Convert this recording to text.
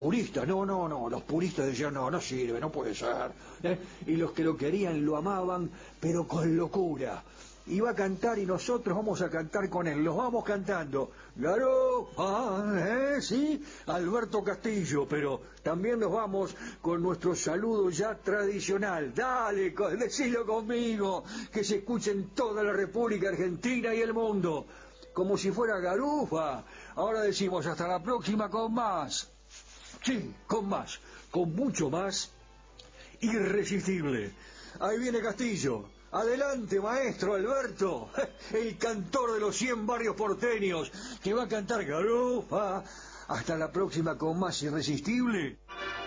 puristas, no, los puristas decían, no sirve, no puede ser. Y los que lo querían lo amaban, pero con locura. Y va a cantar y nosotros vamos a cantar con él, los vamos cantando. Garofa, ¿sí? Alberto Castillo, pero también nos vamos con nuestro saludo ya tradicional. Dale, decilo conmigo, que se escuche en toda la República Argentina y el mundo. Como si fuera garufa. Ahora decimos hasta la próxima con más. Sí, con más, con mucho más, irresistible. Ahí viene Castillo. Adelante, maestro Alberto, el cantor de los 100 barrios porteños, que va a cantar garufa. Hasta la próxima con más irresistible.